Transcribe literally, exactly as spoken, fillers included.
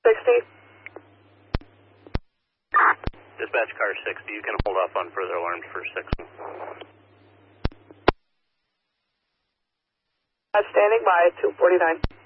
sixty. Dispatch car sixty, you can hold off on further alarms for six. Uh, standing by, two forty-nine.